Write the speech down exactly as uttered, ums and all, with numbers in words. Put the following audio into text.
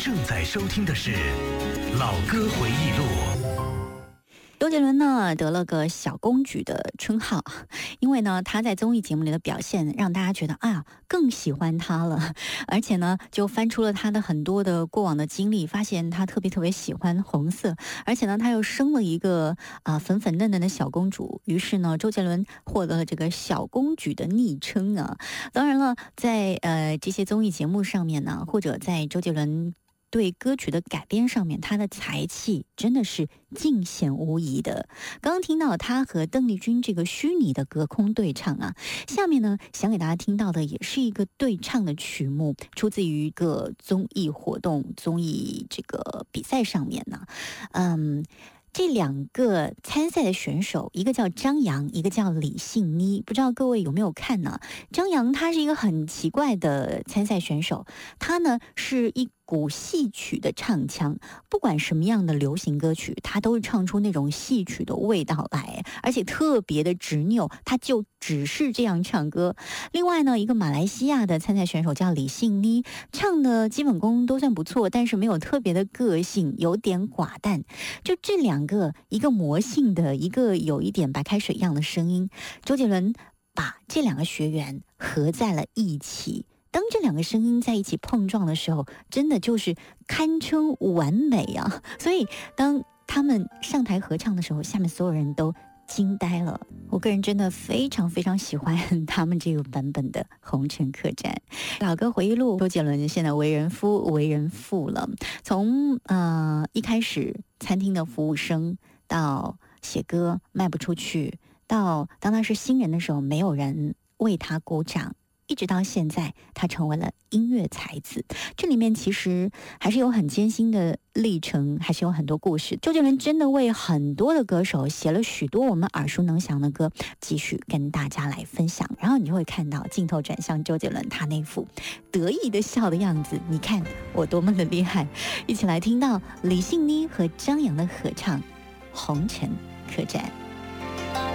正在收听的是《老歌回忆录》。 周杰伦呢得了个小公举的称号，因为呢他在综艺节目里的表现让大家觉得啊更喜欢他了，而且呢就翻出了他的很多的过往的经历，发现他特别特别喜欢红色，而且呢他又生了一个啊、呃、粉粉嫩嫩的小公主，于是呢周杰伦获得了这个小公举的昵称啊。当然了，在呃这些综艺节目上面呢，或者在周杰伦对歌曲的改编上面，他的才气真的是尽显无疑的。刚刚听到他和邓丽君这个虚拟的隔空对唱啊，下面呢想给大家听到的也是一个对唱的曲目，出自于一个综艺活动、综艺这个比赛上面呢，嗯。这两个参赛的选手，一个叫张扬，一个叫李信妮，不知道各位有没有看呢？张扬他是一个很奇怪的参赛选手，他呢是一股戏曲的唱腔，不管什么样的流行歌曲，他都是唱出那种戏曲的味道来，而且特别的执拗，他就只是这样唱歌。另外呢，一个马来西亚的参赛选手叫李信妮，唱的基本功都算不错，但是没有特别的个性，有点寡淡。就这两个，一个魔性的，一个有一点白开水一样的声音，周杰伦把这两个学员合在了一起。当这两个声音在一起碰撞的时候，真的就是堪称完美啊！所以当他们上台合唱的时候，下面所有人都惊呆了。我个人真的非常非常喜欢他们这个版本的《红尘客栈》。老歌回忆录，周杰伦现在为人夫为人父了，从呃一开始餐厅的服务生，到写歌卖不出去，到当他是新人的时候没有人为他鼓掌，一直到现在他成为了音乐才子。这里面其实还是有很艰辛的历程，还是有很多故事。周杰伦真的为很多的歌手写了许多我们耳熟能详的歌，继续跟大家来分享。然后你就会看到镜头转向周杰伦他那副得意的笑的样子，你看我多么的厉害。一起来听到李信妮和张扬的合唱《红尘客栈》。